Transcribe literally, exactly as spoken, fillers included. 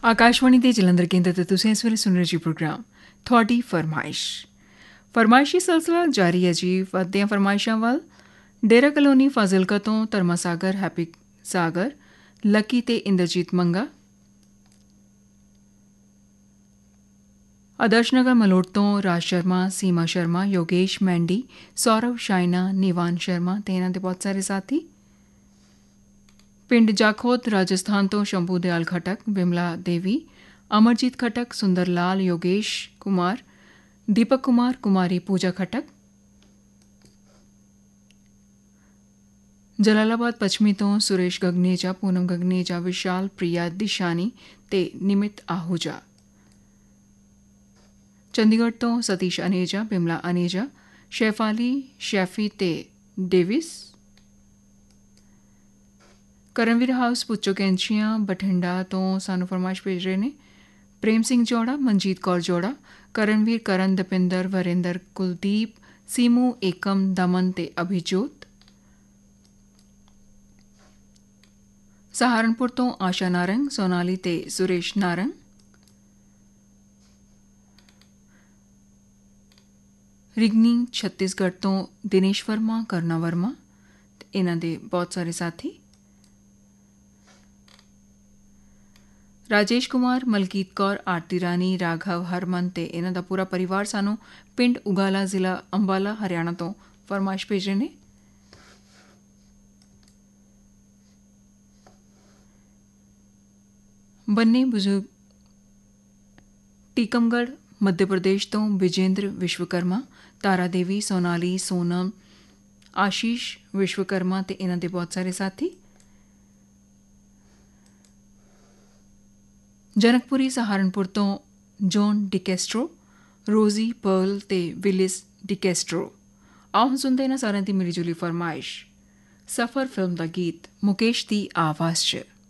ਆਕਾਸ਼ਵਾਣੀ ਦੇ ਜਲੰਧਰ ਕੇਂਦਰ ਤੇ ਤੁਸੀਂ ਇਸ ਵੇਲੇ ਸੁਣ ਰਹੇ ਜੀ ਪ੍ਰੋਗਰਾਮ ਤੁਹਾਡੀ ਫਰਮਾਇਸ਼। ਫਰਮਾਇਸ਼ੀ ਸਿਲਸਿਲਾ ਜਾਰੀ ਹੈ ਜੀ। ਵੱਧਦੀਆਂ ਫਰਮਾਇਸ਼ਾਂ ਵੱਲ। ਡੇਰਾ ਕਲੋਨੀ ਫਾਜ਼ਿਲਕਾ ਤੋਂ ਧਰਮਾ ਸਾਗਰ, ਹੈਪੀ ਸਾਗਰ, ਲੱਕੀ ਤੇ ਇੰਦਰਜੀਤ ਮੰਗਾ। ਆਦਰਸ਼ ਨਗਰ ਮਲੋਟ ਤੋਂ ਰਾਜ ਸ਼ਰਮਾ, ਸੀਮਾ ਸ਼ਰਮਾ, ਯੋਗੇਸ਼ ਮੈਂਡੀ, ਸੌਰਵ, ਸ਼ਾਇਨਾ, ਨਿਵਾਨ ਸ਼ਰਮਾ ਤੇ ਇਹਨਾਂ ਦੇ ਬਹੁਤ ਸਾਰੇ ਸਾਥੀ। ਪਿੰਡ ਜਾਖੋਦ ਰਾਜਸਥਾਨ ਤੋਂ ਸ਼ੰਭੂ ਦਿਆਲ ਖਟਕ, ਬਿਮਲਾ ਦੇਵੀ, ਅਮਰਜੀਤ ਖਟਕ, ਸੁੰਦਰ ਲਾਲ, ਯੋਗੇਸ਼ ਕੁਮਾਰ, ਦੀਪਕ ਕੁਮਾਰ, ਕੁਮਾਰੀ ਪੂਜਾ ਖਟਕ। ਜਲਾਲਾਬਾਦ ਪੱਛਮੀ ਤੋਂ ਸੁਰੇਸ਼ ਗਗਨੇਜਾ, ਪੂਨਮ ਗਗਨੇਜਾ, ਵਿਸ਼ਾਲ, ਪ੍ਰਿਆ, ਦਿਸ਼ਾਨੀ ਤੇ ਨਿਮਿਤ ਆਹੂਜਾ। ਚੰਡੀਗੜ੍ਹ ਤੋਂ ਸਤੀਸ਼ ਅਨੇਜਾ, ਬਿਮਲਾ ਅਨੇਜਾ, ਸ਼ੈਫਾਲੀ, ਸ਼ੈਫੀ ਤੇ ਡੇਵਿਸ। ਕਰਨਵੀਰ ਹਾਊਸ ਪੁੱਚੋ ਕੈਂਚੀਆਂ ਬਠਿੰਡਾ ਤੋਂ ਸਾਨੂੰ ਫਰਮਾਇਸ਼ ਭੇਜ ਰਹੇ ਨੇ ਪ੍ਰੇਮ ਸਿੰਘ ਜੋੜਾ, ਮਨਜੀਤ ਕੌਰ ਜੋੜਾ, ਕਰਨਵੀਰ, ਕਰਨ, ਦਪਿੰਦਰ, ਵਰਿੰਦਰ, ਕੁਲਦੀਪ, ਸੀਮੂ, ਏਕਮ, ਦਮਨ ਤੇ ਅਭਿਜੋਤ। ਸਹਾਰਨਪੁਰ ਤੋਂ ਆਸ਼ਾ ਨਾਰੰਗ, ਸੋਨਾਲੀ ਤੇ ਸੁਰੇਸ਼ ਨਾਰੰਗ। ਰਿਗਨੀ ਛੱਤੀਸਗੜ੍ਹ ਤੋਂ ਦਿਨੇਸ਼ ਵਰਮਾ, ਕਰਨਾ ਵਰਮਾ ਤੇ ਇਹਨਾਂ ਦੇ ਬਹੁਤ ਸਾਰੇ ਸਾਥੀ। ਰਾਜੇਸ਼ ਕੁਮਾਰ, ਮਲਕੀਤ ਕੌਰ, ਆਰਤੀ ਰਾਣੀ, ਰਾਘਵ, ਹਰਮਨ ਤੇ ਇਹਨਾਂ ਦਾ ਪੂਰਾ ਪਰਿਵਾਰ ਸਾਨੂੰ ਪਿੰਡ ਉਗਾਲਾ, ਜ਼ਿਲ੍ਹਾ ਅੰਬਾਲਾ, ਹਰਿਆਣਾ ਤੋਂ ਫਰਮਾਇਸ਼ ਭੇਜ ਰਹੇ ਨੇ। ਬੰਨੇ ਬਜ਼ੁਰਗ ਟੀਕਮਗੜ੍ਹ ਮੱਧ ਪ੍ਰਦੇਸ਼ ਤੋਂ ਵਿਜੇਂਦਰ ਵਿਸ਼ਵਕਰਮਾ, ਤਾਰਾ ਦੇਵੀ, ਸੋਨਾਲੀ, ਸੋਨਮ, ਆਸ਼ੀਸ਼ ਵਿਸ਼ਵਕਰਮਾ ਤੇ ਇਹਨਾਂ ਦੇ ਬਹੁਤ ਸਾਰੇ ਸਾਥੀ। ਜਨਕਪੁਰੀ ਸਹਾਰਨਪੁਰ ਤੋਂ ਜੌਨ ਡਿਕੈਸਟਰੋ, ਰੋਜ਼ੀ, ਪਰਲ ਤੇ ਵਿਲਿਸ ਡਿਕੈਸਟਰੋ। ਆਓ ਹੁਣ ਸੁਣਦੇ ਇਹਨਾਂ ਸਾਰਿਆਂ ਦੀ ਮਿਲੀ ਜੁਲੀ ਫਰਮਾਇਸ਼। ਸਫਰ ਫਿਲਮ ਦਾ ਗੀਤ ਮੁਕੇਸ਼ ਦੀ ਆਵਾਜ਼ 'ਚ।